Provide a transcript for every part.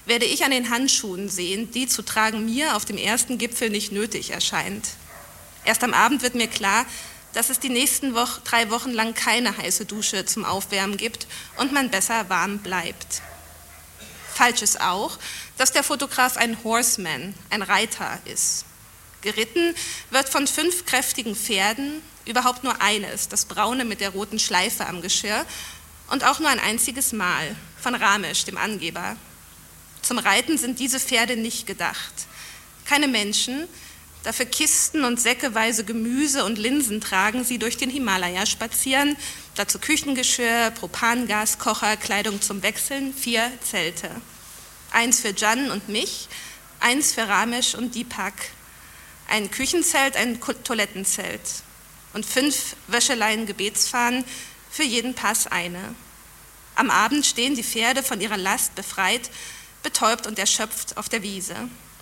werde ich an den Handschuhen sehen, die zu tragen mir auf dem ersten Gipfel nicht nötig erscheint. Erst am Abend wird mir klar, dass es die nächsten 3 Wochen lang keine heiße Dusche zum Aufwärmen gibt und man besser warm bleibt. Falsch ist auch, dass der Fotograf ein Horseman, ein Reiter ist. Geritten wird von 5 kräftigen Pferden, überhaupt nur eines, das braune mit der roten Schleife am Geschirr, und auch nur ein einziges Mal, von Ramesh, dem Angeber. Zum Reiten sind diese Pferde nicht gedacht. Keine Menschen, dafür Kisten und säckeweise Gemüse und Linsen tragen sie durch den Himalaya spazieren, dazu Küchengeschirr, Propangaskocher, Kleidung zum Wechseln, 4 Zelte. 1 für Jan und mich, 1 für Ramesh und Deepak, ein Küchenzelt, ein Toilettenzelt und 5 Wäscheleien-Gebetsfahnen, für jeden Pass eine. Am Abend stehen die Pferde von ihrer Last befreit, betäubt und erschöpft auf der Wiese.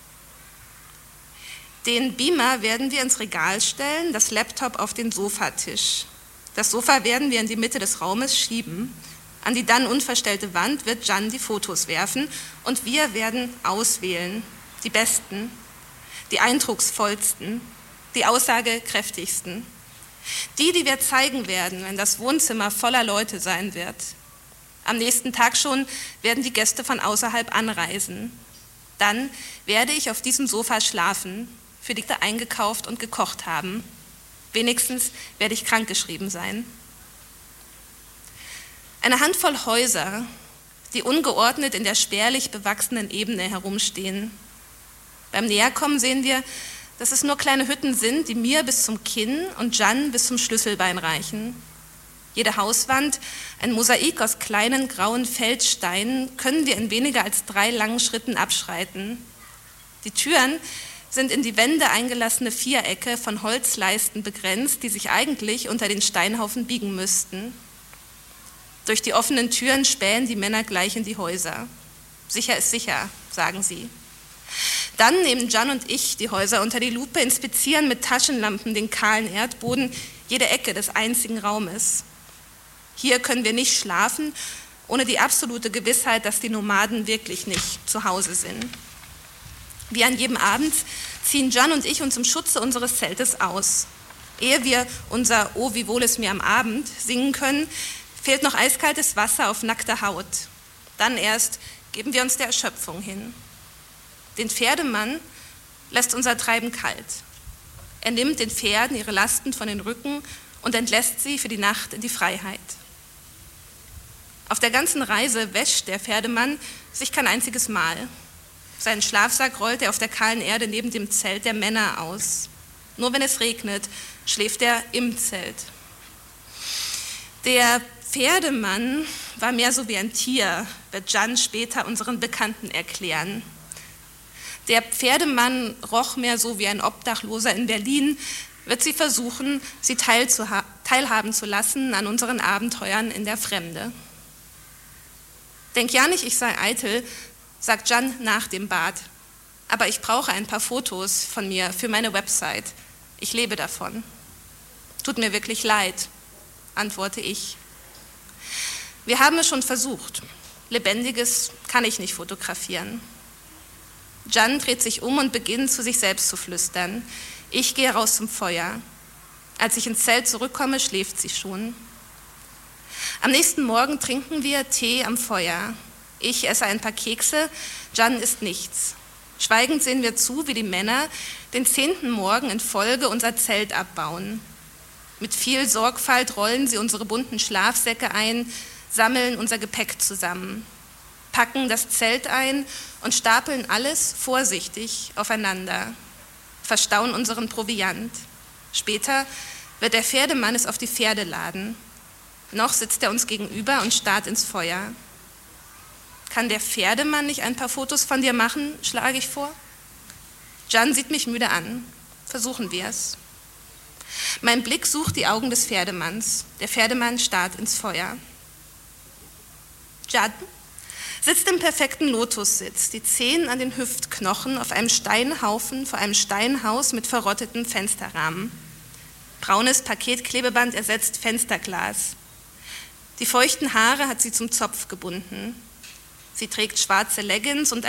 Den Beamer werden wir ins Regal stellen, das Laptop auf den Sofatisch. Das Sofa werden wir in die Mitte des Raumes schieben. An die dann unverstellte Wand wird Jan die Fotos werfen und wir werden auswählen, die besten, die eindrucksvollsten, die aussagekräftigsten. Die wir zeigen werden, wenn das Wohnzimmer voller Leute sein wird. Am nächsten Tag schon werden die Gäste von außerhalb anreisen. Dann werde ich auf diesem Sofa schlafen, für die eingekauft und gekocht haben. Wenigstens werde ich krankgeschrieben sein. Eine Handvoll Häuser, die ungeordnet in der spärlich bewachsenen Ebene herumstehen. Beim Näherkommen sehen wir, dass es nur kleine Hütten sind, die mir bis zum Kinn und Jan bis zum Schlüsselbein reichen. Jede Hauswand, ein Mosaik aus kleinen grauen Feldsteinen, können wir in weniger als 3 langen Schritten abschreiten. Die Türen sind in die Wände eingelassene Vierecke von Holzleisten begrenzt, die sich eigentlich unter den Steinhaufen biegen müssten. Durch die offenen Türen spähen die Männer gleich in die Häuser. Sicher ist sicher, sagen sie. Dann nehmen Jan und ich die Häuser unter die Lupe, inspizieren mit Taschenlampen den kahlen Erdboden, jede Ecke des einzigen Raumes. Hier können wir nicht schlafen, ohne die absolute Gewissheit, dass die Nomaden wirklich nicht zu Hause sind. Wie an jedem Abend ziehen Jan und ich uns im Schutze unseres Zeltes aus. Ehe wir unser "Oh, wie wohl es mir am Abend" singen können, fehlt noch eiskaltes Wasser auf nackter Haut. Dann erst geben wir uns der Erschöpfung hin. Den Pferdemann lässt unser Treiben kalt. Er nimmt den Pferden ihre Lasten von den Rücken und entlässt sie für die Nacht in die Freiheit. Auf der ganzen Reise wäscht der Pferdemann sich kein einziges Mal. Seinen Schlafsack rollt er auf der kahlen Erde neben dem Zelt der Männer aus. Nur wenn es regnet, schläft er im Zelt. Der Pferdemann war mehr so wie ein Tier, wird Jan später unseren Bekannten erklären. Der Pferdemann roch mehr so wie ein Obdachloser in Berlin, wird sie versuchen, sie teilhaben zu lassen an unseren Abenteuern in der Fremde. Denk ja nicht, ich sei eitel, sagt Jan nach dem Bad. Aber ich brauche ein paar Fotos von mir für meine Website. Ich lebe davon. Tut mir wirklich leid, antworte ich. Wir haben es schon versucht. Lebendiges kann ich nicht fotografieren. Jan dreht sich um und beginnt zu sich selbst zu flüstern. Ich gehe raus zum Feuer. Als ich ins Zelt zurückkomme, schläft sie schon. Am nächsten Morgen trinken wir Tee am Feuer. Ich esse ein paar Kekse, Jan isst nichts. Schweigend sehen wir zu, wie die Männer den 10. Morgen in Folge unser Zelt abbauen. Mit viel Sorgfalt rollen sie unsere bunten Schlafsäcke ein, sammeln unser Gepäck zusammen, packen das Zelt ein und stapeln alles vorsichtig aufeinander, verstauen unseren Proviant. Später wird der Pferdemann es auf die Pferde laden. Noch sitzt er uns gegenüber und starrt ins Feuer. Kann der Pferdemann nicht ein paar Fotos von dir machen, schlage ich vor. Jan sieht mich müde an. Versuchen wir es. Mein Blick sucht die Augen des Pferdemanns. Der Pferdemann starrt ins Feuer. Jan sitzt im perfekten Lotussitz, die Zehen an den Hüftknochen auf einem Steinhaufen vor einem Steinhaus mit verrotteten Fensterrahmen. Braunes Paketklebeband ersetzt Fensterglas. Die feuchten Haare hat sie zum Zopf gebunden. Sie trägt schwarze Leggings und